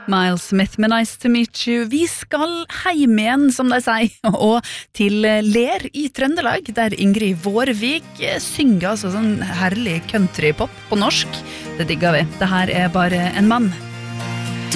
Miles Smith med Nice to meet you. Vi skal heim igjen, som de sier, og til Ler i Trøndelag, der Ingrid Vårvik synger altså sånn herlig countrypop på norsk. Det digger vi. Det her er bare en mann